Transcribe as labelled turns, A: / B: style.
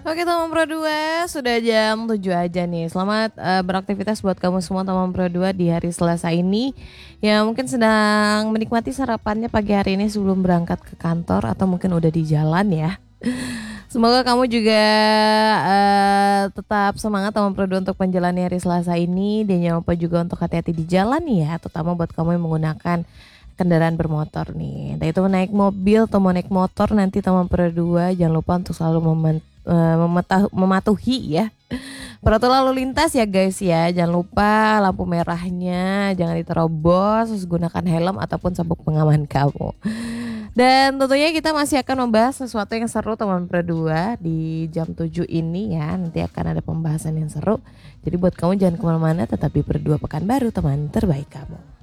A: Oke teman Pro 2, sudah jam 7 aja nih. Selamat beraktivitas buat kamu semua teman Pro 2 di hari Selasa ini. Ya mungkin sedang menikmati sarapannya pagi hari ini sebelum berangkat ke kantor atau mungkin udah di jalan ya. Semoga kamu juga tetap semangat teman Pro 2 untuk menjalani hari Selasa ini. Dan jangan lupa juga untuk hati-hati di jalan ya, terutama buat kamu yang menggunakan kendaraan bermotor nih. Entah itu naik mobil atau mau naik motor, nanti teman Pro 2 jangan lupa untuk selalu mematuhi ya peraturan lalu lintas ya guys ya. Jangan lupa lampu merahnya jangan diterobos, terus gunakan helm ataupun sabuk pengaman kamu. Dan tentunya kita masih akan membahas sesuatu yang seru teman Pro 2 di jam 7 ini ya. Nanti akan ada pembahasan yang seru. Jadi buat kamu jangan kemana-mana, tetap di Pro 2 Pekanbaru, teman terbaik kamu.